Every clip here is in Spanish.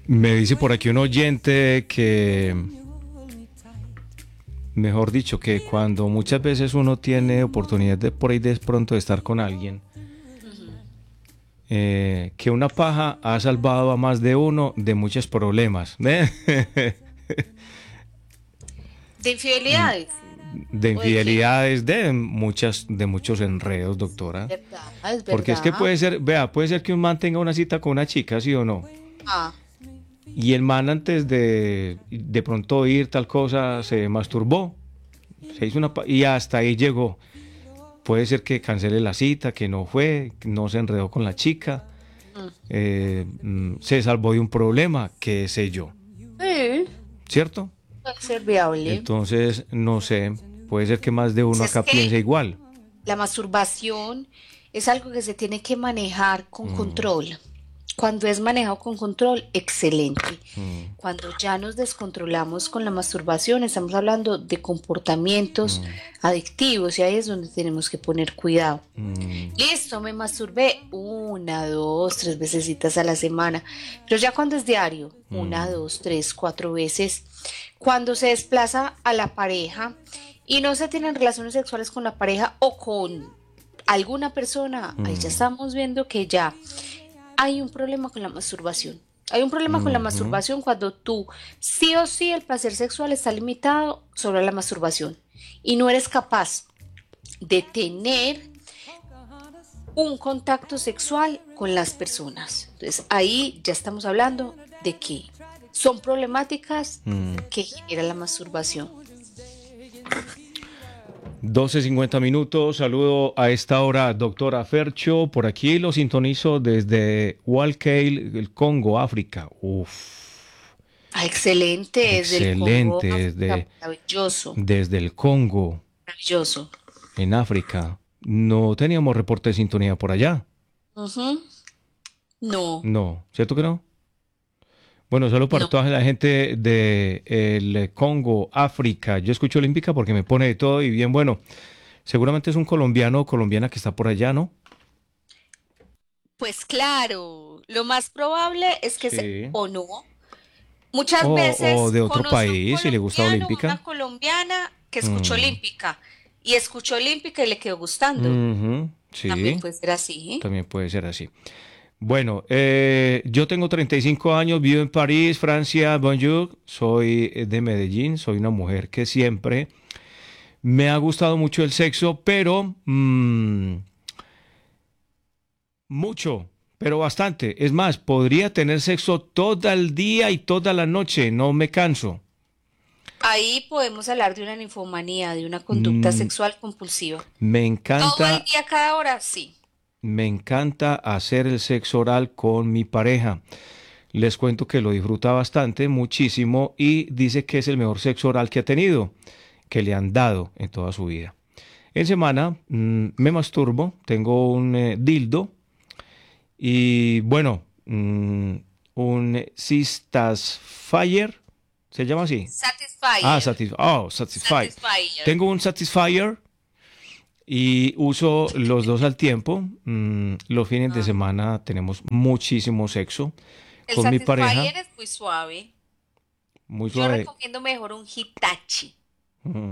Me dice por aquí un oyente que, mejor dicho, que cuando muchas veces uno tiene oportunidad de por ahí de pronto de estar con alguien, que una paja ha salvado a más de uno de muchos problemas, ¿eh? ¿De infidelidades? De ¿O de qué? infidelidades, de muchos enredos, doctora. ¿Verdad? Es Porque es que verdad. puede ser, vea, puede ser que un man tenga una cita con una chica, ¿sí o no? Ah, Y el man antes de pronto ir tal cosa se masturbó, se hizo y hasta ahí llegó. Puede ser que cancele la cita, que no fue, que no se enredó con la chica, mm. se salvó de un problema, qué sé yo, Sí, ¿cierto? puede ser viable. Entonces, no sé, puede ser que más de Pues uno es acá que piense igual. la masturbación es algo que se tiene que manejar con Mm, control. Cuando es manejado con control, excelente. mm, Cuando ya nos descontrolamos con la masturbación, estamos hablando de comportamientos mm, adictivos y ahí es donde tenemos que poner cuidado. mm, Listo, me masturbé una, dos, tres vecesitas a la semana, pero ya cuando es diario, una, mm, dos, tres, cuatro veces, cuando se desplaza a la pareja y no se tienen relaciones sexuales con la pareja o con alguna persona, ahí ya mm, estamos viendo que ya hay un problema con la masturbación. Hay un problema con la mm, masturbación cuando tú sí o sí el placer sexual está limitado sobre la masturbación y no eres capaz de tener un contacto sexual con las personas. Entonces ahí ya estamos hablando de que son problemáticas mm. que genera la masturbación. 12:50 minutos, saludo a esta hora, doctora Fercho. Por aquí lo sintonizo desde Walkeil, el Congo, África. Uf, Ah, excelente, desde el Congo, excelente, África, maravilloso, desde el Congo, maravilloso. en África. No teníamos reporte de sintonía por allá. Ujú. No, No, ¿cierto que no? Bueno, solo para no. toda la gente de el Congo, África. Yo escucho Olímpica porque me pone de todo y bien, bueno, seguramente es un colombiano o colombiana que está por allá, ¿no? Pues claro, lo más probable es que se Sí. o no. Muchas O veces de otro conoce un país, si le gusta colombiano, una Olímpica. colombiana que escuchó Mm, Olímpica y escuchó Olímpica y le quedó gustando. ujú, También sí, puede ser así, ¿eh? también puede ser así. Bueno, yo tengo 35 años, vivo en París, Francia, bonjour. Soy de Medellín, soy una mujer que siempre me ha gustado mucho el sexo, pero mucho, pero bastante. Es más, podría tener sexo todo el día y toda la noche, no me canso. Ahí podemos hablar de una ninfomanía, de una conducta Mm, sexual compulsiva. me Todo el encanta día, cada hora, sí. Me encanta hacer el sexo oral con mi pareja. Les cuento que lo disfruta bastante, muchísimo, y dice que es el mejor sexo oral que ha tenido, que le han dado en toda su vida. En semana me masturbo, tengo un dildo y bueno, un Sistas Fire, ¿se llama así? Ah, Satisfyer. Satisfy. Satisfyer. Tengo un Satisfyer y uso los dos al tiempo. Los fines de Ah. semana tenemos muchísimo sexo El con mi pareja. Satisfyer es muy suave. Muy Yo suave. recomiendo mejor un Hitachi. Mm.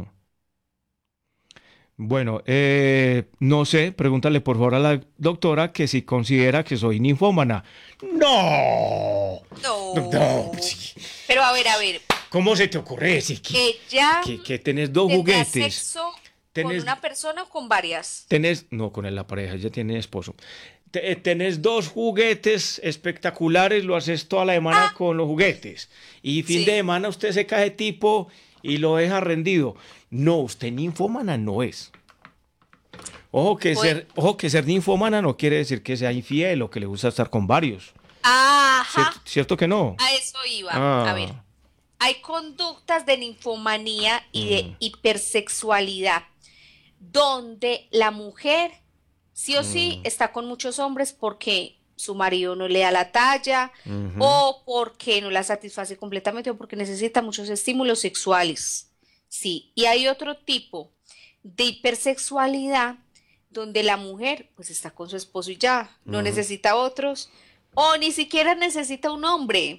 Bueno, no sé, pregúntale por favor a la doctora que si considera que soy ninfómana. No, no. No. Pero a ver, ¿Cómo se te ocurre decir ella que tenés dos tendrá juguetes? sexo con Tenés una persona o con varias. no, con la pareja, ella tiene esposo. Tenés dos juguetes espectaculares, lo haces toda la semana Ah, con los juguetes. Y fin de sí. semana usted se cae tipo y lo deja rendido. No, usted ninfómana no es. Pues, Ojo que ser ninfómana no quiere decir que sea infiel o que le gusta estar con varios. ajá, ¿Cierto que no? a eso iba. A ver, Ah, hay conductas de ninfomanía y mm, de hipersexualidad donde la mujer sí o sí mm, está con muchos hombres porque su marido no le da la talla ujú, o porque no la satisface completamente o porque necesita muchos estímulos sexuales. Sí, y hay otro tipo de hipersexualidad donde la mujer pues está con su esposo y ya, no ujú, necesita otros o ni siquiera necesita un hombre.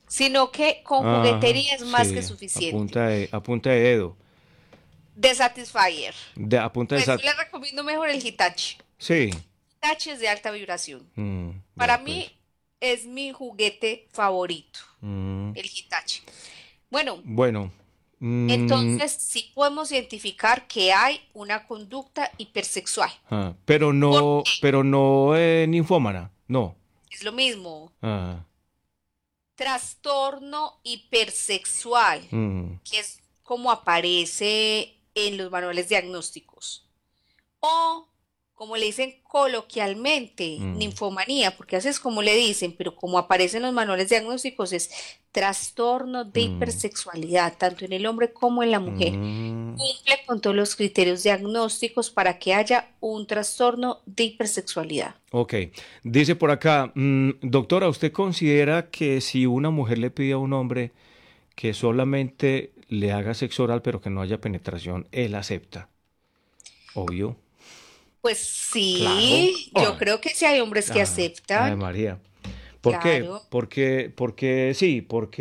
sino que con Ajá, juguetería es más que sí, suficiente. a punta de dedo, De Satisfyer. a punta de Pues yo sat. le recomiendo mejor el Hitachi. Sí, Hitachi es de alta vibración. Para vea pues. mí es mi juguete favorito, Mm, el Hitachi. Bueno, bueno, mm, entonces sí podemos identificar que hay una conducta hipersexual. ¿Por qué? pero no ninfómana, no. Es lo mismo. Ah, Trastorno hipersexual, mm, que es como aparece en los manuales diagnósticos. O, como le dicen coloquialmente, mm, ninfomanía, porque así es como le dicen, pero como aparece en los manuales diagnósticos, es trastorno de mm, hipersexualidad, tanto en el hombre como en la mujer. mm. Cumple con todos los criterios diagnósticos para que haya un trastorno de hipersexualidad. Ok, dice por acá, doctora, ¿usted considera que si una mujer le pide a un hombre que solamente le haga sexo oral pero que no haya penetración, él acepta? Obvio. Pues Claro. sí, yo creo que sí hay hombres que Ay, aceptan, María. ¿Por qué? claro. Porque sí,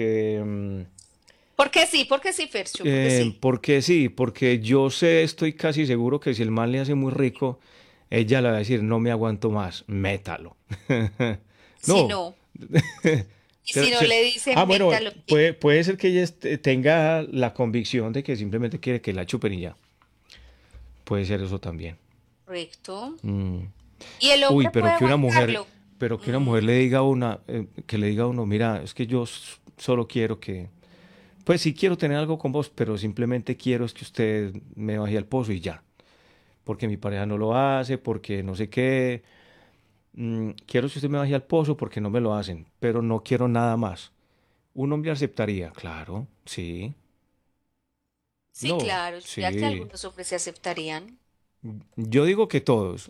¿Por qué sí, Fercho? Porque sí. porque sí, porque yo sé, estoy casi seguro que si el man le hace muy rico, ella le va a decir, no me aguanto más, métalo. Si No. no, y Se- si no se- le dicen, bueno, métalo, puede ser que ella tenga la convicción de que simplemente quiere que la chupen y ya. Puede ser eso también. correcto. Mm. Y el Uy, hombre puede aguantarlo. pero que una Mm, mujer le diga a una, que le diga a uno, mira, es que yo solo quiero que, pues sí quiero tener algo con vos, pero simplemente quiero es que usted me baje al pozo y ya. Porque mi pareja no lo hace, porque no sé qué. Quiero que usted me baje al pozo porque no me lo hacen, pero no quiero nada más. ¿Un hombre aceptaría? Claro, sí. sí, No, claro, yo diría que sí. algunos hombres se aceptarían. Yo digo que todos.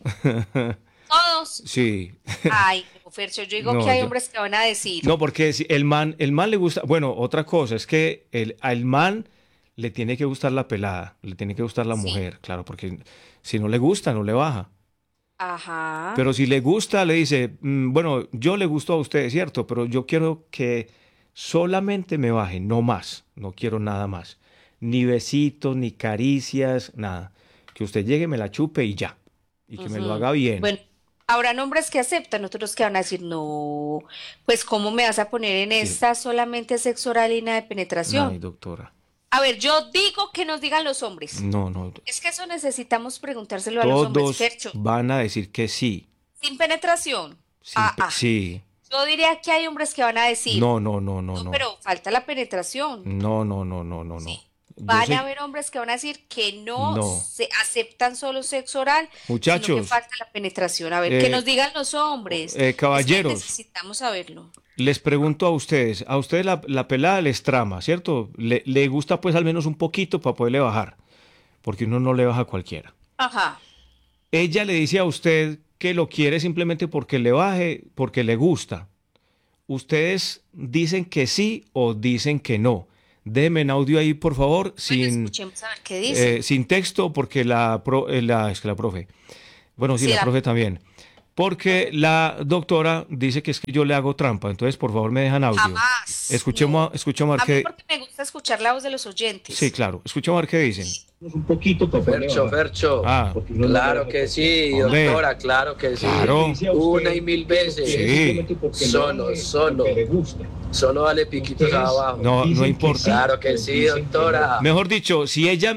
Todos. Sí. Ay, no, Fercho, yo digo que No, hay yo. hombres que van a decir, No, porque si el man le gusta. Bueno, otra cosa es que al man le tiene que gustar la pelada, le tiene que gustar la sí, mujer, claro, porque si no le gusta, no le baja. ajá, Pero si le gusta, le dice, bueno, yo le gusto a usted, ¿cierto? Pero yo quiero que solamente me baje, no más, no quiero nada más. Ni besitos, ni caricias, nada. Que usted llegue, me la chupe y ya. Y que me lo ujú. haga bien. Bueno, habrán hombres que aceptan, otros que van a decir, no, pues ¿cómo me vas a poner en Sí. esta solamente sexo oral y nada de Ay, penetración? doctora. A ver, yo digo que nos digan los hombres. No, no. Es que eso necesitamos preguntárselo a los hombres, Todos Fercho. van a decir que sí. Sin penetración. Ah, ah. Sí. Yo diría que hay hombres que van a decir, No, no, no, no, no, no. pero falta la penetración. No, no, no, no, no, Sí. no. Yo Van a sé, haber hombres que van a decir que no no. se aceptan solo sexo oral, sino que Muchachos, falta la penetración. A ver, que nos eh, digan los hombres. Es que caballeros, necesitamos saberlo. les pregunto a ustedes la pelada les trama, ¿cierto? Le gusta pues al menos un poquito para poderle bajar, porque uno no le baja a cualquiera. Ajá. Ella le dice a usted que lo quiere simplemente porque le baje, porque le gusta. ¿Ustedes dicen que sí o dicen que no? Déjenme en audio ahí, por favor, Bueno, escuchemos a ver qué dicen. sin texto, porque es que la profe. Bueno, sí, Sí, la profe también. Porque la doctora dice que es que yo le hago trampa. Entonces, por favor, me dejan audio. jamás. No. Escuchemos a ver A mí qué. porque me gusta escuchar la voz de los Sí, oyentes. claro. Escuchemos a ver qué dicen. Un poquito para poderle Fercho, bajar, Fercho, Ah, porque uno no le claro baja que con sí, hombre, doctora, claro que sí. claro. dice a usted Una y mil que veces. quiere Sí. simplemente porque le Solo, baje, solo. porque le gusta. Solo dale piquitos Ustedes abajo. No, no dicen importa. sí, Claro que pero sí, dicen que doctora. Mejor dicho,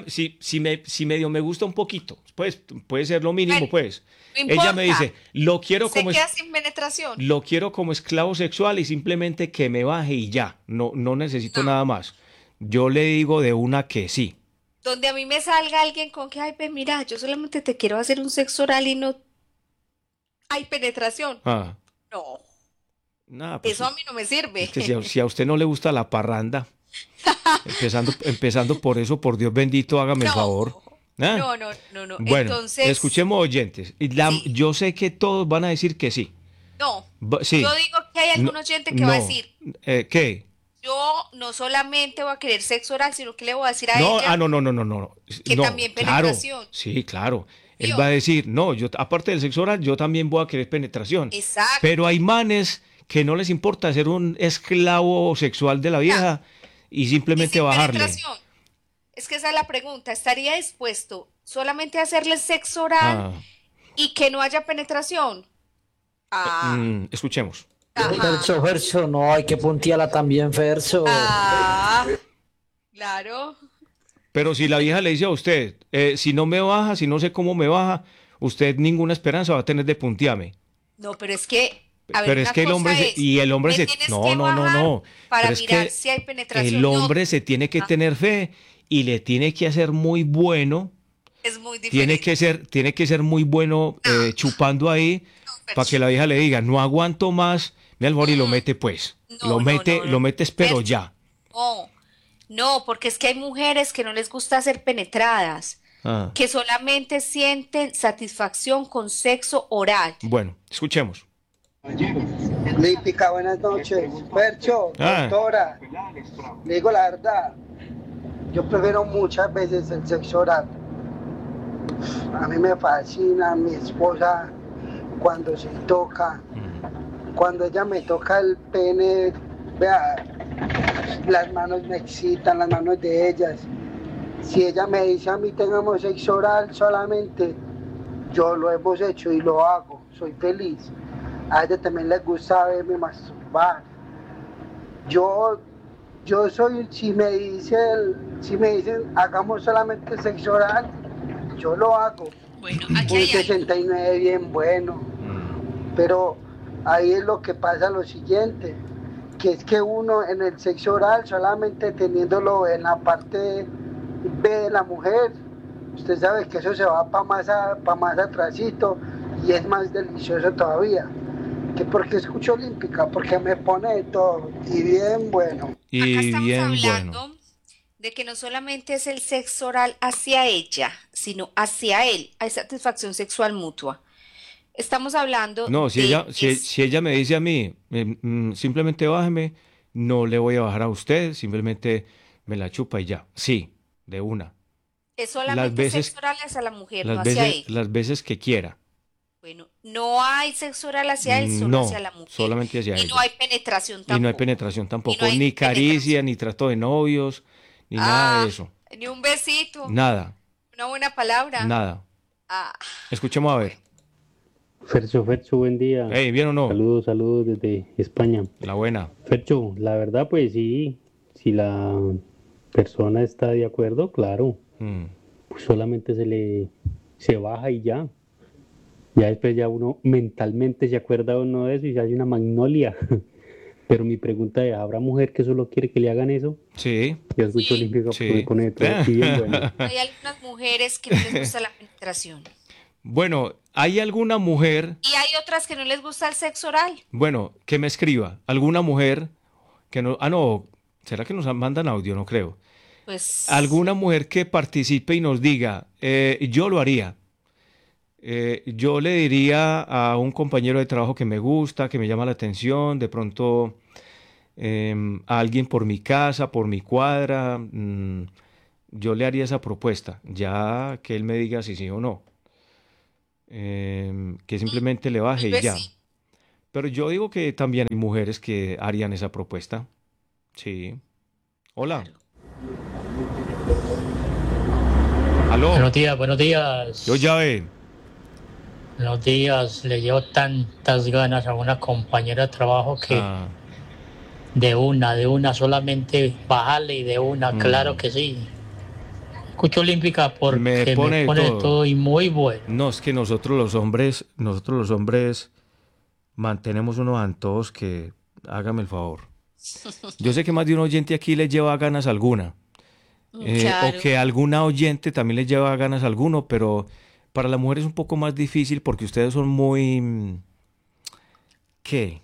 si medio me gusta un poquito, pues puede ser lo mínimo, Bueno, pues. no Ella me importa. dice, lo quiero Se como queda sin penetración. lo quiero como esclavo sexual y simplemente que me baje y ya. No, no necesito No. nada más. Yo le digo de una que sí. Donde a mí me salga alguien con que, ay, pues mira, yo solamente te quiero hacer un sexo oral y no hay penetración. Ah, No, nada, pues eso a mí no me sirve. es que si a usted no le gusta la parranda, empezando por eso, por Dios bendito, hágame el No, favor. ¿Ah? no. Bueno, Entonces, escuchemos oyentes. sí, Yo sé que todos van a decir que sí. no. Yo Sí, digo que hay no, algún oyente que va a no. decir, ¿Qué? yo no solamente voy a querer sexo oral, sino que le voy a decir a No, ella no, no, no, no, no. que No, también claro. penetración. Sí, claro. Él va a ¿Vio? decir, no, yo aparte del sexo oral, yo también voy a querer penetración. Exacto. Pero hay manes que no les importa ser un esclavo sexual de la vieja y Y simplemente sin bajarle. penetración. Es que esa es la pregunta. ¿Estaría dispuesto solamente a hacerle sexo oral Ah, y que no haya penetración? Ah, escuchemos. ajá. Fercho, Fercho, no, hay que puntearla también, Fercho. Ah, claro. Pero si la vieja le dice a usted, si no me baja, si no sé cómo me baja, usted ninguna esperanza va a tener de puntearme. No, pero es que, a ver, Pero es una que el hombre cosa es, y el hombre me se, tienes no, que no, no, bajar no. para Pero es mirar que si hay el penetración. No, hombre se tiene que ah, tener fe y le tiene que hacer muy bueno, es muy diferente. tiene que ser muy bueno chupando ahí No, para que Fercho. la vieja le diga, no aguanto más, mi alford y lo mete pues. No, no, no, no, Lo metes pero Fercho. ya. No, no, porque es que hay mujeres que no les gusta ser penetradas, Ah, que solamente sienten satisfacción con sexo oral. bueno, escuchemos. Lípica, buenas noches. Percho, Ah, doctora, le digo la verdad, yo prefiero muchas veces el sexo oral. A mí me fascina mi esposa cuando se toca, cuando ella me toca el pene, vea, las manos me excitan, las manos de ellas. Si ella me dice a mí tengamos sexo oral solamente, yo lo hemos hecho y lo hago, soy feliz. A ella también les gusta verme masturbar. Yo, yo soy, si me dicen hagamos solamente sexo oral, yo lo hago. Bueno, aquí Un hay algo. 69 bien bueno. Pero ahí es lo que pasa lo siguiente, que es que uno en el sexo oral solamente teniéndolo en la parte B de la mujer, usted sabe que eso se va para más atrasito y es más delicioso todavía. Que porque escucho olímpica, porque me pone de todo y bien bueno. Acá y estamos bien bueno. hablando de que no solamente es el sexo oral hacia ella, sino hacia él. Hay satisfacción sexual mutua. Estamos hablando No, de si ella me dice a mí, simplemente bájeme, no le voy a bajar a usted, simplemente me la chupa y ya. Sí, de una. es Las solamente sexo veces, oral hacia la mujer, no hacia él. las veces que quiera. Bueno, no hay sexo oral hacia él, solo hacia No, la mujer. solamente hacia Y no ella. hay penetración Y no hay tampoco. penetración Y no tampoco, hay ni caricia, penetración. ni trato de novios, ni nada de Ah, eso. ni un besito, Nada, una buena palabra. nada. Ah, Escuchemos a ver. Fercho, Fercho, buen día. Hey, ¿bien o no? Saludos, saludos desde España. La buena. Fercho, la verdad, pues sí, si la persona está de acuerdo, claro, Mm. pues solamente se baja y ya. Ya después ya uno mentalmente se acuerda uno de eso y se hace una magnolia. Pero mi pregunta es, ¿habrá mujer que solo quiere que le hagan eso? Sí, Yo escucho sí, olímpica porque me sí. pone de todo y bien bueno. hay algunas mujeres que no les gusta la penetración. Bueno, ¿hay alguna mujer, Y hay otras que no les gusta el sexo oral. bueno, que me escriba? ¿Alguna mujer que no, no, ¿será que nos mandan audio? No creo. Pues, ¿Alguna mujer que participe y nos diga, yo lo haría? Yo le diría a un compañero de trabajo que me gusta, que me llama la atención, de pronto a alguien por mi casa, por mi cuadra, yo le haría esa propuesta, ya que él me diga si sí o no. Que simplemente le tal baje y vez ya. sí. Pero yo digo que también hay mujeres que harían esa propuesta. Sí. Hola. Claro. Aló. Buenos días. Yo ya ve. Buenos días. Le llevo tantas ganas a una compañera de trabajo que Ah, de una, solamente bajarle y de una, claro que sí. Escucho Olímpica me porque me pone de pone de todo. todo y muy bueno. No, es que nosotros los hombres mantenemos unos antojos que hágame el favor. Yo sé que más de un oyente aquí le lleva ganas alguna. O Claro. que alguna oyente también le lleva ganas alguno, pero para la mujer es un poco más difícil porque ustedes son muy, ¿qué?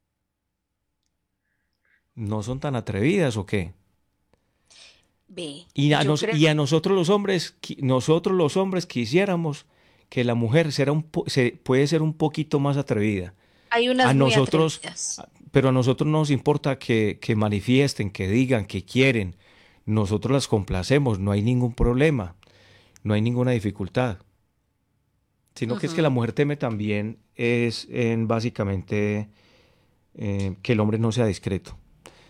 ¿No son tan atrevidas o qué? Ve, Y creo, y a nosotros los hombres, nosotros los hombres quisiéramos que la mujer puede ser un poquito más atrevida. hay A unas muy nosotros, atrevidas. pero a nosotros no nos importa que manifiesten, que digan, que quieren. Nosotros las complacemos, no hay ningún problema, no hay ninguna dificultad. Sino que es que la Ujú. mujer teme también es en básicamente que el hombre no sea discreto.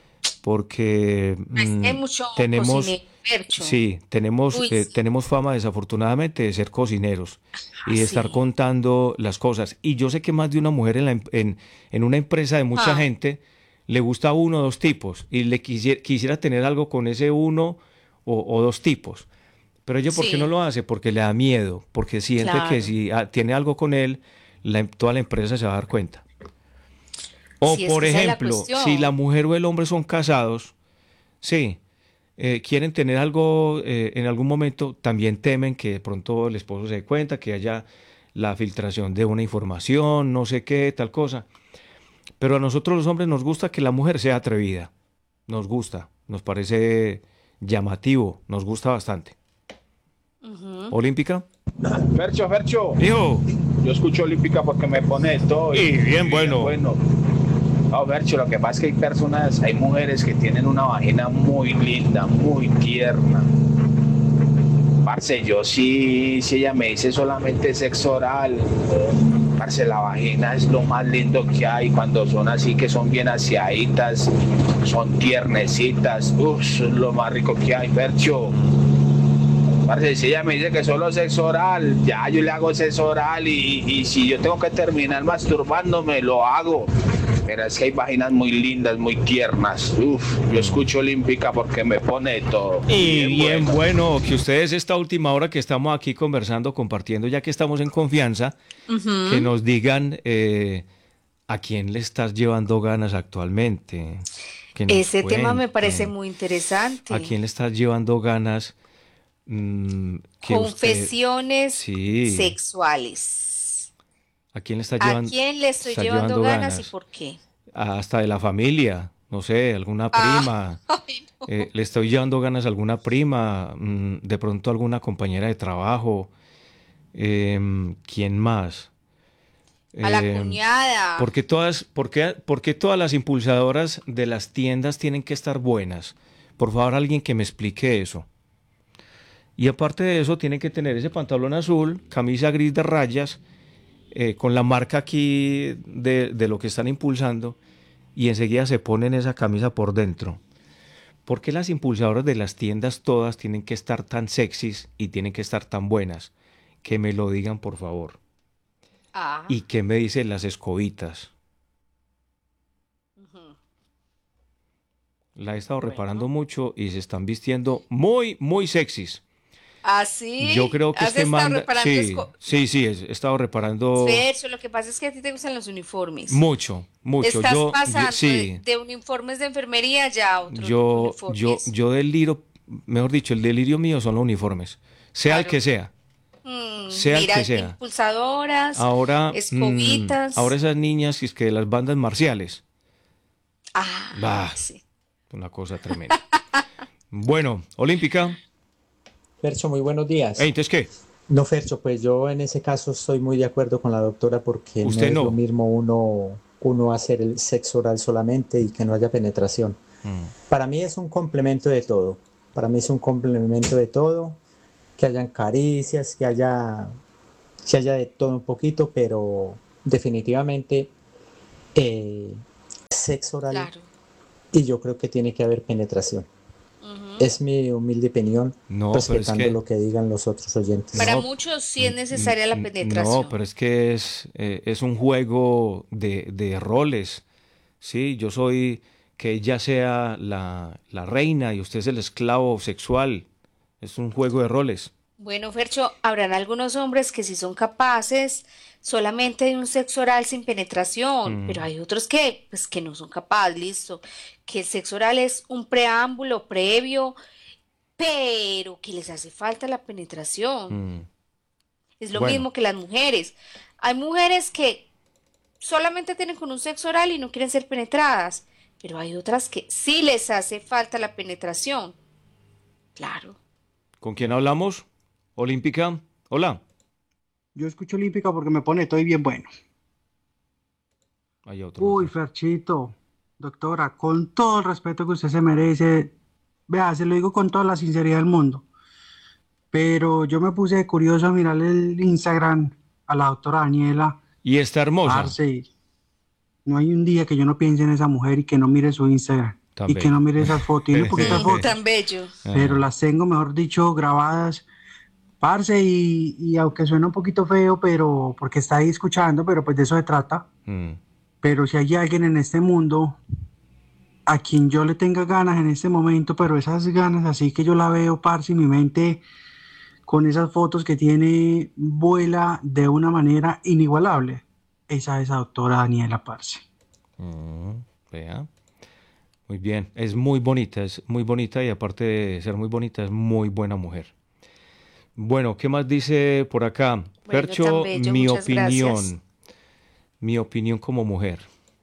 Porque Hay mucho tenemos, cocinero, Fercho. sí, tenemos, Uy, sí. tenemos fama desafortunadamente de ser cocineros y de estar Sí. contando las cosas. Y yo sé que más de una mujer en una empresa de mucha Ah, gente le gusta uno o dos tipos y le quisiera tener algo con ese uno o dos tipos. Pero ella, ¿por qué no sí, lo hace? Porque le da miedo, porque siente que claro. si tiene algo con él, toda la empresa se va a dar cuenta. O, Sí, es por que esa es la ejemplo, si la cuestión. mujer o el hombre son casados, sí, quieren tener algo en algún momento, también temen que de pronto el esposo se dé cuenta, que haya la filtración de una información, no sé qué, tal cosa. Pero a nosotros los hombres nos gusta que la mujer sea atrevida. Nos gusta, nos parece llamativo, nos gusta bastante. Ujú. ¿Olímpica? Fercho, Fercho, Hijo, yo escucho Olímpica porque me pone de todo y bien bueno. bueno. No, Fercho, lo que pasa es que hay personas, hay mujeres que tienen una vagina muy linda, muy tierna. Parce, yo sí, si ella me dice solamente sexo oral, parce, la vagina es lo más lindo que hay cuando son así, que son bien aseaditas, son tiernecitas, es lo más rico que hay, Fercho. Parce, si ella me dice que solo sexo oral, ya yo le hago sexo oral y si yo tengo que terminar masturbándome, lo hago. Pero es que hay vaginas muy lindas, muy tiernas. Yo escucho Olímpica porque me pone de todo. Y bien bueno que ustedes esta última hora que estamos aquí conversando, compartiendo, ya que estamos en confianza, que Ujú. nos digan a quién le estás llevando ganas actualmente, que nos Ese tema me parece cuenten muy a interesante. quién le estás llevando ganas, que usted, Confesiones sí, sexuales. a quién le está ¿A llevando, quién le estoy está llevando llevando ganas y ganas, por qué? hasta de la familia, no sé, alguna Ah, prima. ay, no. Le estoy llevando ganas a alguna prima, de pronto alguna compañera de trabajo, ¿quién más? A la Em, cuñada. por qué todas las impulsadoras de las tiendas tienen que estar buenas? Por favor, alguien que me explique eso. Y aparte de eso, tienen que tener ese pantalón azul, camisa gris de rayas, con la marca aquí de lo que están impulsando, y enseguida se ponen esa camisa por dentro. ¿Por qué las impulsadoras de las tiendas todas tienen que estar tan sexys y tienen que estar tan buenas? Que me lo digan, por favor. Ah, ¿Y qué me dicen las escobitas? ujú. La he estado reparando Bueno. mucho y se están vistiendo muy, muy sexys. ¿Ah, Yo sí? creo que es ¿Has que estado manda... reparando Sí, sí, sí, he estado reparando Fercho, lo que pasa es que a ti te gustan los uniformes. mucho, mucho. Estás pasando Sí, de uniformes de enfermería ya a otros uniformes. yo deliro, mejor dicho, el delirio mío son los uniformes. Sea el que Claro. sea, sea el que Mira, sea. impulsadoras, Ahora escobitas. esas niñas que es que de las bandas marciales. Ah, Bah, sí. una cosa tremenda. Bueno, Olímpica. Fercho, muy buenos días. Entonces, ¿qué? No, Fercho, pues yo en ese caso estoy muy de acuerdo con la doctora porque no Usted es lo no. mismo uno hacer el sexo oral solamente y que no haya penetración. Mm, Para mí es un complemento de todo. Para mí es un complemento de todo, que hayan caricias, que haya de todo un poquito, pero definitivamente eh, sexo oral Claro. y yo creo que tiene que haber penetración. Ujú. Es mi humilde opinión, No, pero es respetando que... lo que digan los otros oyentes. Para No, muchos sí es necesaria la no, penetración. pero es que es un juego de roles. Sí, yo soy que ella sea la reina y usted es el esclavo sexual. Es un juego de roles. Bueno, Fercho, habrán algunos hombres que sí son capaces solamente de un sexo oral sin penetración, pero Mm, hay otros que, pues, que no son capaces, listo, que el sexo oral es un preámbulo previo, pero que les hace falta la penetración. mm. Es lo Bueno, mismo que las mujeres. Hay mujeres que solamente tienen con un sexo oral y no quieren ser penetradas, pero hay otras que sí les hace falta la penetración. Claro. ¿con quién hablamos? Olímpica. Hola. Yo escucho Olímpica porque me pone todo bien bueno. Hay otro Uy, mensaje. Ferchito, doctora, con todo el respeto que usted se merece, vea, se lo digo con toda la sinceridad del mundo, pero yo me puse curioso a mirar el Instagram a la doctora Daniela, Y está hermosa. parce, No hay un día que yo no piense en esa mujer y que no mire su Instagram Tan y que no mire esas fotos. Tiene poquitas fotos, Tan bello. pero las tengo, mejor dicho, grabadas. Parce, y aunque suena un poquito feo, pero porque está ahí escuchando, pero pues de eso se trata. Mm. Pero si hay alguien en este mundo a quien yo le tenga ganas en este momento, pero esas ganas así que yo la veo, parce, y mi mente con esas fotos que tiene vuela de una manera inigualable. Esa es la doctora Daniela, parce. Vea. Muy bien, es muy bonita y aparte de ser muy bonita, es muy buena mujer. Bueno, ¿qué más dice por acá? Bueno, Fercho, tan bello, muchas gracias. mi opinión como mujer.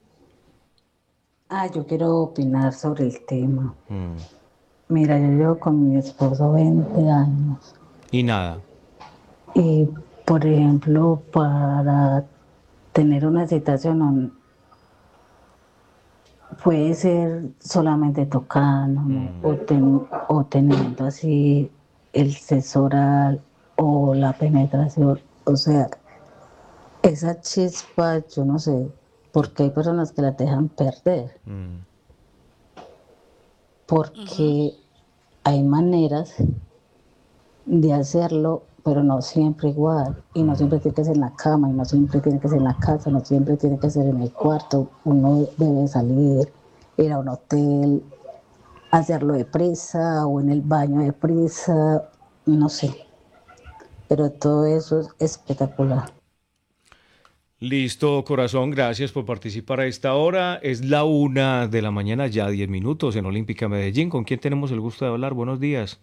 Yo quiero opinar sobre el tema. Mm. Mira, yo llevo con mi esposo 20 años Y nada. y, por ejemplo, para tener una situación puede ser solamente tocando o teniendo así el sexo oral o la penetración. O sea, esa chispa, yo no sé, porque hay personas que la dejan perder. Porque hay maneras de hacerlo, pero no siempre igual. Y no siempre tiene que ser en la cama, y no siempre tiene que ser en la casa, no siempre tiene que ser en el cuarto. Uno debe salir, ir a un hotel, hacerlo deprisa o en el baño deprisa, no sé. Pero todo eso es espectacular. Listo, corazón, gracias por participar a esta hora. Es la 1 de la mañana, ya 10 minutos en Olímpica Medellín. ¿Con quién tenemos el gusto de hablar? Buenos días.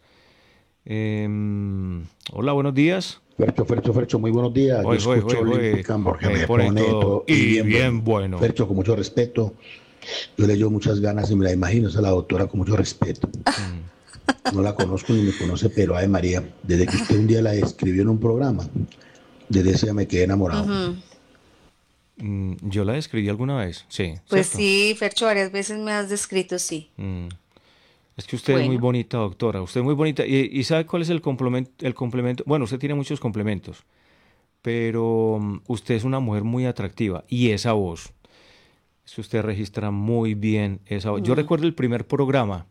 Hola, buenos días. Fercho, muy buenos días. Yo escucho Olímpica porque me pone todo y bien bueno. Fercho, con mucho respeto. Yo le llevo muchas ganas y me la imagino, esa es la doctora con mucho respeto. No la conozco ni me conoce, pero ay María, desde que usted un día la escribió en un programa, desde ese día me quedé enamorado. Yo la describí alguna vez, sí. Pues ¿cierto? sí, Fercho, varias veces me has descrito, sí. Es que usted es muy bonita, doctora. Usted es muy bonita. ¿Y sabe cuál es el complemento? Bueno, usted tiene muchos complementos, pero usted es una mujer muy atractiva. Y esa voz, usted registra muy bien esa voz. Yo recuerdo el primer programa.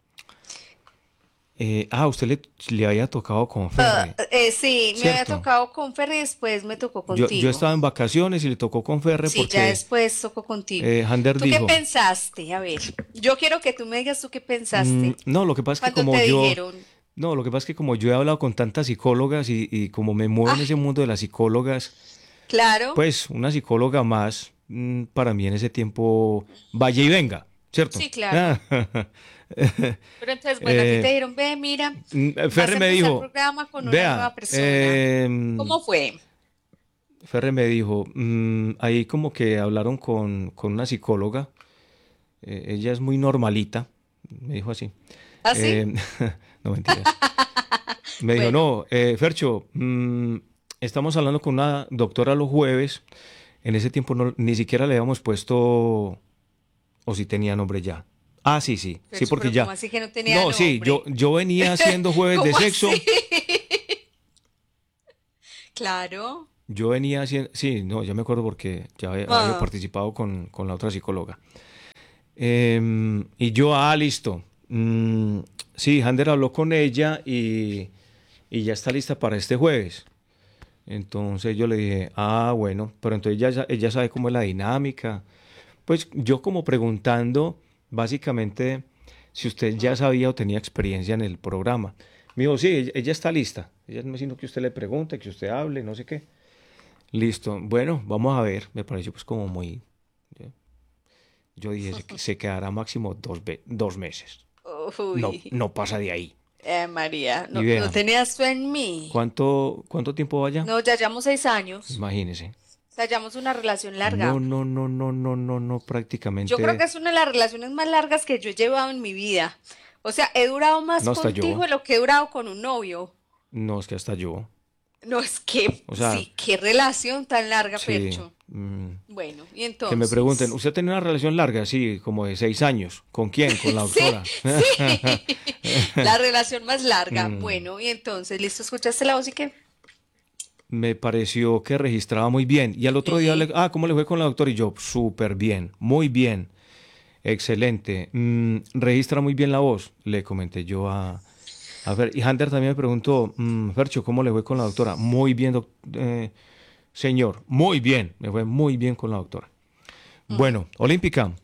Usted le había tocado con Ferry. Sí, me había tocado con Ferry y después me tocó contigo. Yo estaba en vacaciones y le tocó con Ferry Sí, porque ya después tocó contigo. Hander ¿Tú dijo, qué pensaste? A ver, yo quiero que tú me digas tú qué pensaste. No, lo que pasa es que como dijeron? No, lo que pasa es que como yo he hablado con tantas psicólogas y como me muevo en ese mundo de las psicólogas, claro. Pues una psicóloga más para mí en ese tiempo vaya y venga, ¿cierto? Sí, claro. Pero entonces, bueno, a ti te dijeron, ve, mira, Ferre me dijo, programa con una nueva persona. ¿Cómo fue? Ferre me dijo, ahí como que hablaron con una psicóloga, ella es muy normalita, me dijo así. ¿Ah, sí? No, mentiras. Me dijo, no, Fercho, estamos hablando con una doctora los jueves, en ese tiempo ni siquiera le habíamos puesto, o si tenía nombre ya. Sí, sí, pero, sí, porque ya. ¿Cómo así que no tenía nombre? Sí, yo venía haciendo jueves de sexo. Así? Claro. Yo venía haciendo, sí, no, ya me acuerdo porque ya había participado con la otra psicóloga. Y yo, listo. Sí, Hander habló con ella y ya está lista para este jueves. Entonces yo le dije, bueno, pero entonces ella sabe cómo es la dinámica. Pues yo como preguntando, básicamente, si usted ya sabía o tenía experiencia en el programa. Me dijo, sí, ella está lista. Ella me dijo que usted le pregunte, que usted hable, no sé qué. Listo. Bueno, vamos a ver. Me pareció pues como muy... Yo dije, se quedará máximo 2 meses. No pasa de ahí. María, no tenías tú en mí. ¿Cuánto tiempo vaya? No, ya llevamos 6 años. Imagínese. O sea, llevamos una relación larga. No, prácticamente. Yo creo que es una de las relaciones más largas que yo he llevado en mi vida. O sea, he durado más contigo de lo que he durado con un novio. No, es que hasta yo. No, es que, sí, qué relación tan larga, sí, Fercho. Bueno, y entonces... Que me pregunten, ¿usted tiene una relación larga? Sí, como de 6 años. ¿Con quién? ¿Con la doctora? Sí. La relación más larga. Bueno, y entonces, ¿listo? ¿Escuchaste la voz y qué? me pareció que registraba muy bien. Y al otro día, ¿cómo le fue con la doctora? Y yo, súper bien, muy bien, excelente. Registra muy bien la voz, le comenté yo a Fer. Y Hunter también me preguntó, Fercho, ¿cómo le fue con la doctora? Muy bien, señor, muy bien, me fue muy bien con la doctora. Bueno, Olímpica.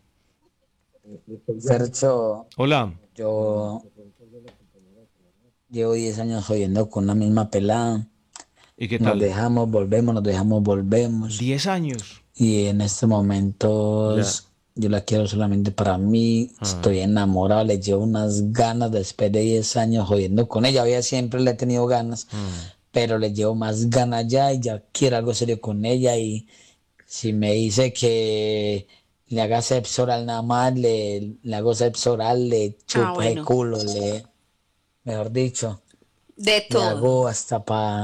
Fercho, Hola. yo llevo 10 años jodiendo con una misma pelada. ¿Y qué Nos tal? dejamos, volvemos, nos dejamos, volvemos. 10 años. Y en estos momentos yo la quiero solamente para mí. Estoy enamorado, le llevo unas ganas después de 10 años jodiendo con ella. Había siempre le he tenido ganas, pero le llevo más ganas ya y ya quiero algo serio con ella. Y si me dice que le haga sexo oral nada más, le hago sexo oral, le chupo el bueno. culo, mejor dicho, De le todo. hago hasta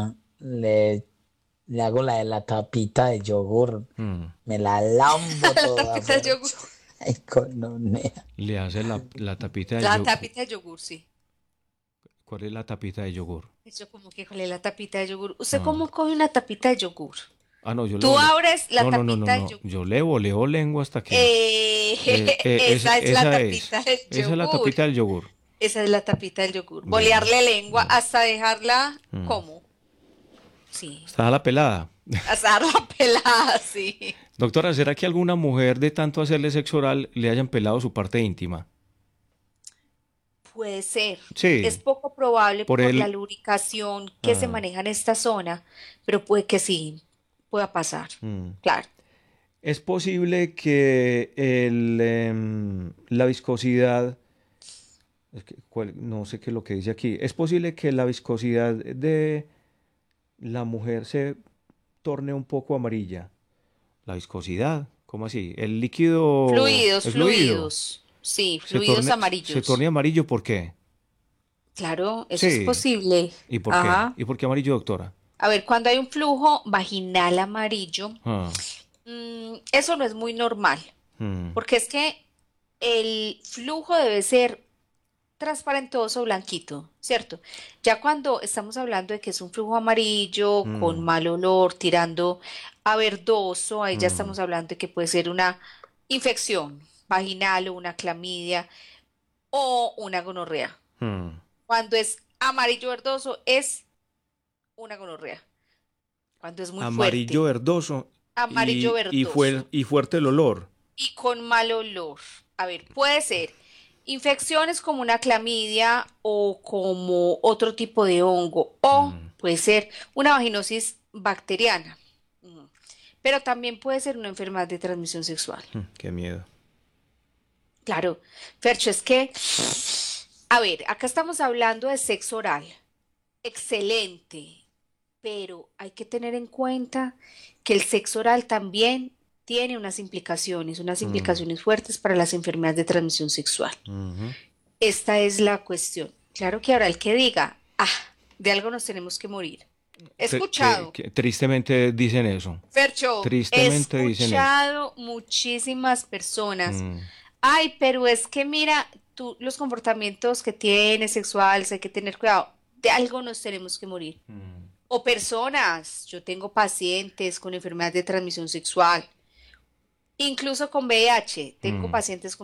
le hago la de la tapita de yogur, me la lambo toda. Tapita de yogur. Ay, colonea. Le hace la tapita de La yogur. tapita de yogur, sí. ¿Cuál es la tapita de yogur? Eso como que ¿cuál es la tapita de yogur? ¿Usted cómo coge una tapita de yogur? No, yo Tú abres la tapita de no. yogur. Yo leo lengua hasta que... Esa es la tapita del yogur. Esa es la tapita del yogur. Esa es la tapita del yogur. Bolearle lengua hasta dejarla como. Sí. Está la pelada. Hasta la pelada, sí. Doctora, ¿será que alguna mujer de tanto hacerle sexo oral le hayan pelado su parte íntima? Puede ser. Sí. Es poco probable por el- la lubricación que se maneja en esta zona, pero puede que sí, pueda pasar. Claro. ¿Es posible que la viscosidad, no sé qué es lo que dice aquí, es posible que la viscosidad de la mujer se torne un poco amarilla? La viscosidad, ¿cómo así? El líquido... Fluidos, el fluido. fluidos. Sí, fluidos amarillos. ¿Se torne amarillo por qué? Claro, eso Sí. es posible. ¿Y por Ajá. qué? ¿Y por qué amarillo, doctora? A ver, cuando hay un flujo vaginal amarillo, Ah, eso no es muy normal, porque es que el flujo debe ser transparentoso, blanquito, ¿cierto? Ya cuando estamos hablando de que es un flujo amarillo, con mal olor, tirando a verdoso, ahí ya estamos hablando de que puede ser una infección vaginal o una clamidia o una gonorrea. Cuando es amarillo verdoso es una gonorrea. Cuando es muy amarillo fuerte. verdoso. Amarillo verdoso. Y fuerte el olor. Y con mal olor. A ver, puede ser infecciones como una clamidia o como otro tipo de hongo o puede ser una vaginosis bacteriana. Pero también puede ser una enfermedad de transmisión sexual. Qué miedo. Claro, Fercho, es que, a ver, acá estamos hablando de sexo oral. Excelente, pero hay que tener en cuenta que el sexo oral también tiene unas implicaciones fuertes para las enfermedades de transmisión sexual. Esta es la cuestión. Claro que habrá el que diga, de algo nos tenemos que morir. He escuchado. Que tristemente dicen eso. Fercho, he Tristemente dicen eso. escuchado muchísimas personas. Ay, pero es que mira, tú los comportamientos que tienes sexuales, hay que tener cuidado. De algo nos tenemos que morir. O personas, yo tengo pacientes con enfermedades de transmisión sexual, incluso con VIH, tengo pacientes con